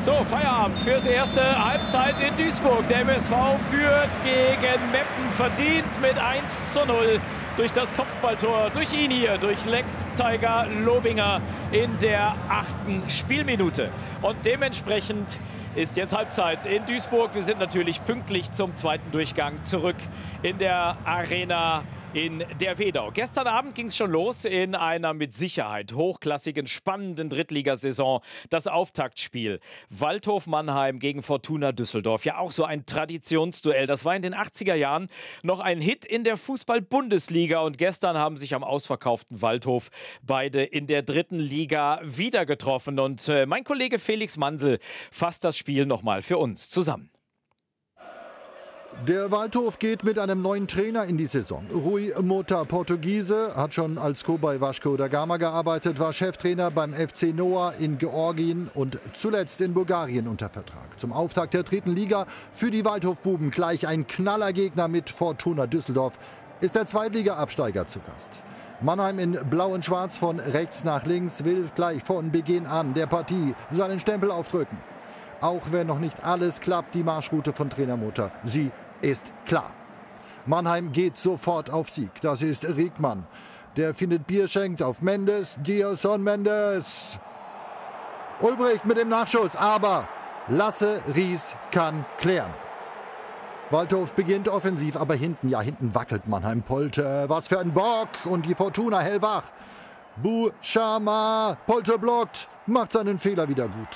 So, Feierabend fürs erste Halbzeit in Duisburg. Der MSV führt gegen Meppen verdient mit 1:0 durch das Kopfballtor, durch ihn hier, durch Lex Tiger Lobinger in der 8. Spielminute. Und dementsprechend ist jetzt Halbzeit in Duisburg. Wir sind natürlich pünktlich zum zweiten Durchgang zurück in der Arena in der Wedau. Gestern Abend ging es schon los in einer mit Sicherheit hochklassigen, spannenden Drittligasaison. Das Auftaktspiel Waldhof Mannheim gegen Fortuna Düsseldorf. Ja, auch so ein Traditionsduell. Das war in den 80er Jahren noch ein Hit in der Fußball-Bundesliga. Und gestern haben sich am ausverkauften Waldhof beide in der dritten Liga wieder getroffen. Und mein Kollege Felix Mansel fasst das Spiel nochmal für uns zusammen. Der Waldhof geht mit einem neuen Trainer in die Saison. Rui Mota, Portugiese, hat schon als Co bei Vasco da Gama gearbeitet, war Cheftrainer beim FC Noah in Georgien und zuletzt in Bulgarien unter Vertrag. Zum Auftakt der dritten Liga für die Waldhof-Buben gleich ein Knallergegner mit Fortuna Düsseldorf ist der Zweitliga-Absteiger zu Gast. Mannheim in Blau und Schwarz von rechts nach links will gleich von Beginn an der Partie seinen Stempel aufdrücken. Auch wenn noch nicht alles klappt, die Marschroute von Trainer Mota, sie ist klar. Mannheim geht sofort auf Sieg. Das ist Riekmann. Der findet Bierschenk auf Mendes. Dierson Mendes. Ulbricht mit dem Nachschuss. Aber Lasse Ries kann klären. Waldhof beginnt offensiv, aber hinten wackelt Mannheim. Polte, was für ein Bock. Und die Fortuna hellwach. Buschama. Polte blockt, macht seinen Fehler wieder gut.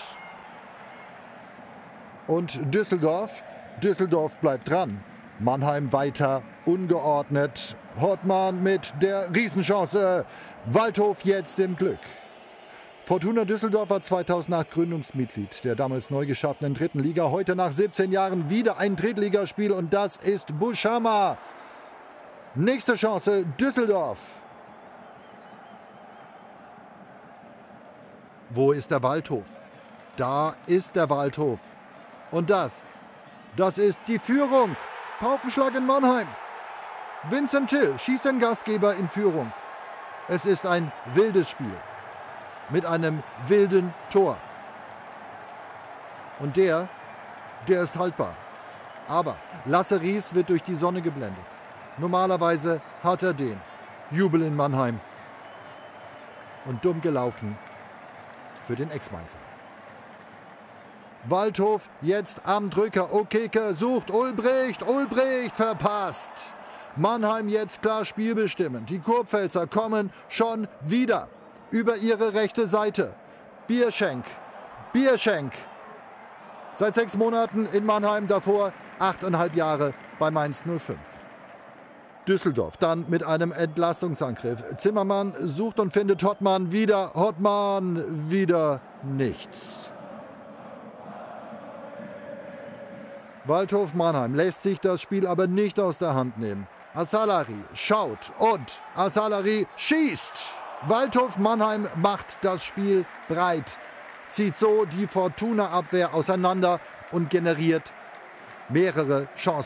Und Düsseldorf bleibt dran. Mannheim weiter ungeordnet. Hortmann mit der Riesenchance. Waldhof jetzt im Glück. Fortuna Düsseldorf war 2008 Gründungsmitglied der damals neu geschaffenen dritten Liga. Heute nach 17 Jahren wieder ein Drittligaspiel und das ist Buschama. Nächste Chance Düsseldorf. Wo ist der Waldhof? Da ist der Waldhof. Und das ist die Führung. Paukenschlag in Mannheim. Vincent Till schießt den Gastgeber in Führung. Es ist ein wildes Spiel. Mit einem wilden Tor. Und der ist haltbar. Aber Lasse Ries wird durch die Sonne geblendet. Normalerweise hat er den. Jubel in Mannheim. Und dumm gelaufen für den Ex-Mainzer. Waldhof jetzt am Drücker. Okeke sucht Ulbricht. Ulbricht verpasst. Mannheim jetzt klar spielbestimmend. Die Kurpfälzer kommen schon wieder über ihre rechte Seite. Bierschenk. Seit 6 Monaten in Mannheim, davor 8,5 Jahre bei Mainz 05. Düsseldorf dann mit einem Entlastungsangriff. Zimmermann sucht und findet Hortmann wieder. Hortmann wieder nichts. Waldhof Mannheim lässt sich das Spiel aber nicht aus der Hand nehmen. Asalari schaut und Asalari schießt. Waldhof Mannheim macht das Spiel breit, zieht so die Fortuna-Abwehr auseinander und generiert mehrere Chancen.